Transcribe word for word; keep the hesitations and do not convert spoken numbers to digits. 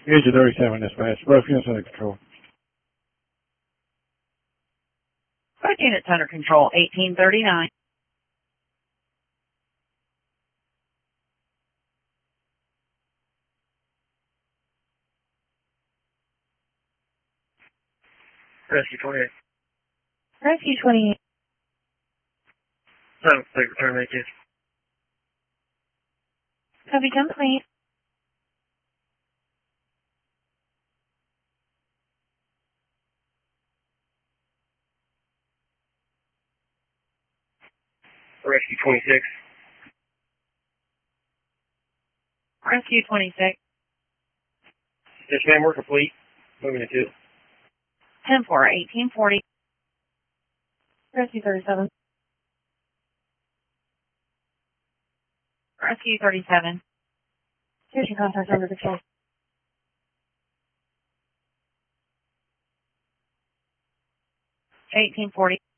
Here's your thirty-seven dispatch. Both units under control. Both units under control, eighteen thirty-nine. Rescue twenty-eight. Rescue twenty-eight. seven six, return make Copy complete. Rescue twenty-six. Rescue twenty-six. Yes, ma'am, we're complete. Moving to two. ten four, eighteen forty. Rescue thirty-seven. Rescue thirty-seven. Here's your contact under control. eighteen forty.